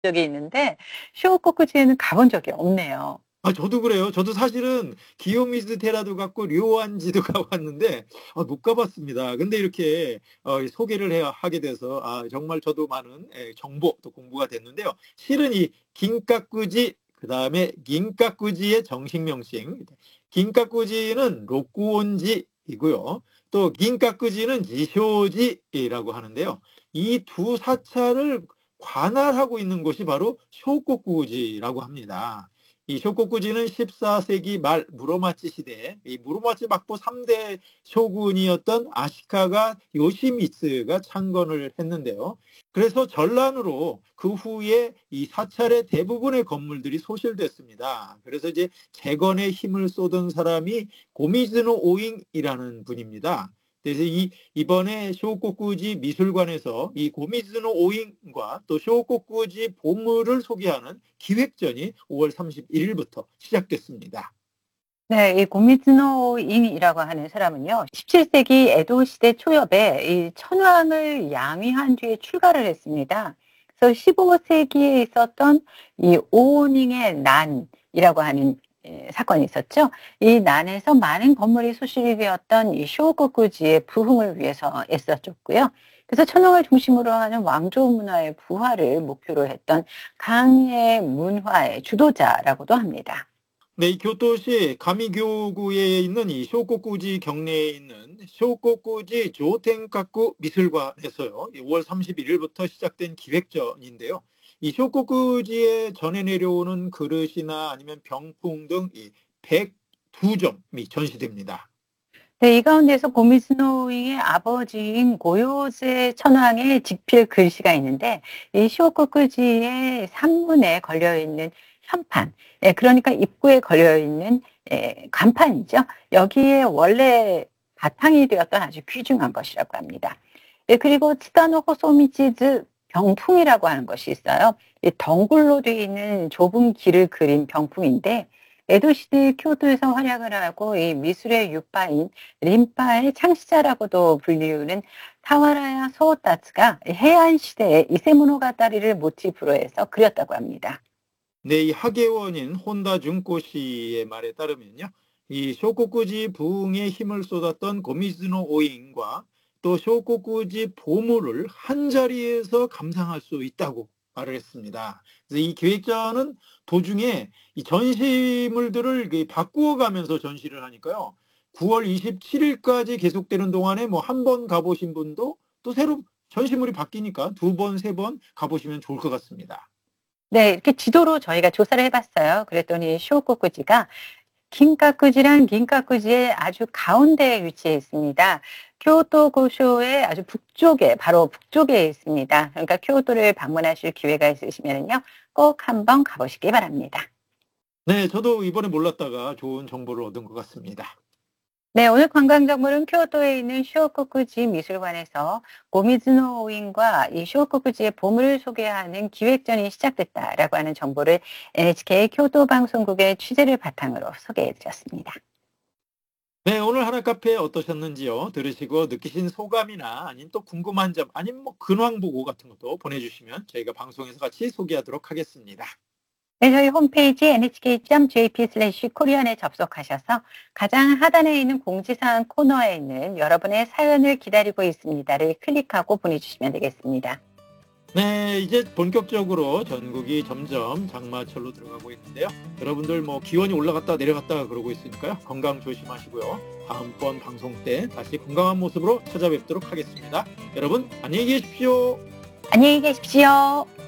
적이 있는데 쇼호코쿠지에는 가본 적이 없네요. 아 저도 그래요. 저도 사실은 기요미즈 테라도 갔고 료안지도 가 봤는데 못 가 봤습니다. 근데 이렇게 소개를 해 하게 돼서 정말 저도 많은 정보 또 공부가 됐는데요. 실은 이 긴카쿠지 그다음에 긴카쿠지의 정식 명칭 긴카쿠지는 로쿠온지이고요. 또 긴카쿠지는 지쇼지라고 하는데요. 이 두 사찰을 관할하고 있는 곳이 바로 쇼코쿠지라고 합니다. 이 쇼코쿠지는 14세기 말 무로마치 시대에 이 무로마치 막부 3대 쇼군이었던 아시카가 요시미츠가 창건을 했는데요. 그래서 전란으로 그 후에 이 사찰의 대부분의 건물들이 소실됐습니다. 그래서 이제 재건에 힘을 쏟은 사람이 고미즈노 오잉이라는 분입니다. 그래서 이번에 쇼코쿠지 미술관에서 이 고미즈노 오잉과 또 쇼코쿠지 보물을 소개하는 기획전이 5월 31일부터 시작됐습니다. 네. 이 고미즈노 인이라고 하는 사람은요. 17세기 에도 시대 초엽에 이 천황을 양위한 뒤에 출가를 했습니다. 그래서 15세기에 있었던 이 오닝의 난이라고 하는 사건이 있었죠. 이 난에서 많은 건물이 소실이 되었던 이 쇼호코쿠지의 부흥을 위해서 애써줬고요. 그래서 천황을 중심으로 하는 왕조 문화의 부활을 목표로 했던 강의 문화의 주도자라고도 합니다. 네, 이 교토시 가미교구에 있는 이 쇼코쿠지 경내에 있는 쇼코쿠지 조텐카쿠 미술관에서요. 5월 31일부터 시작된 기획전인데요. 이 쇼코쿠지에 전해 내려오는 그릇이나 아니면 병풍 등 이 102점이 전시됩니다. 네, 이 가운데서 고미즈노잉의 아버지인 고요제 천황의 직필 글씨가 있는데 이 쇼코쿠지의 상문에 걸려 있는 현판, 그러니까 입구에 걸려 있는 간판이죠. 여기에 원래 바탕이 되었던 아주 귀중한 것이라고 합니다. 그리고 치다노 호소미치즈 병풍이라고 하는 것이 있어요. 이 덩굴로 되어 있는 좁은 길을 그린 병풍인데 에도 시대 교도에서 활약을 하고 이 미술의 유파인 린파의 창시자라고도 불리우는 타와라야 소오타츠가 해안 시대의 이세모노가다리를 모티프로 해서 그렸다고 합니다. 네, 이 학예원인 혼다 준코 씨의 말에 따르면요. 이 쇼코쿠지 부흥에 힘을 쏟았던 고미즈노 오인과 또 쇼코쿠지 보물을 한 자리에서 감상할 수 있다고 말을 했습니다. 그래서 이 기획자는 도중에 이 전시물들을 바꾸어 가면서 전시를 하니까요. 9월 27일까지 계속되는 동안에 뭐 한 번 가보신 분도 또 새로 전시물이 바뀌니까 두 번, 세 번 가보시면 좋을 것 같습니다. 네, 이렇게 지도로 저희가 조사를 해봤어요. 그랬더니 쇼코쿠지가 긴카쿠지랑 긴카쿠지의 아주 가운데에 위치해 있습니다. 교토 고쇼의 아주 북쪽에, 바로 북쪽에 있습니다. 그러니까 교토를 방문하실 기회가 있으시면요, 꼭 한번 가보시기 바랍니다. 네, 저도 이번에 몰랐다가 좋은 정보를 얻은 것 같습니다. 네, 오늘 관광정보는 교토에 있는 쇼코쿠지 미술관에서 고미즈노 오인과 이 쇼코쿠지의 보물을 소개하는 기획전이 시작됐다라고 하는 정보를 NHK 교토 방송국의 취재를 바탕으로 소개해 드렸습니다. 네, 오늘 하나 카페 어떠셨는지요? 들으시고 느끼신 소감이나 아니면 또 궁금한 점, 아니면 뭐 근황 보고 같은 것도 보내주시면 저희가 방송에서 같이 소개하도록 하겠습니다. 네, 저희 홈페이지 nhk.jp/korean에 접속하셔서 가장 하단에 있는 공지사항 코너에 있는 여러분의 사연을 기다리고 있습니다를 클릭하고 보내주시면 되겠습니다. 네, 이제 본격적으로 전국이 점점 장마철로 들어가고 있는데요. 여러분들 뭐 기온이 올라갔다 내려갔다 그러고 있으니까요. 건강 조심하시고요. 다음번 방송 때 다시 건강한 모습으로 찾아뵙도록 하겠습니다. 여러분 안녕히 계십시오. 안녕히 계십시오.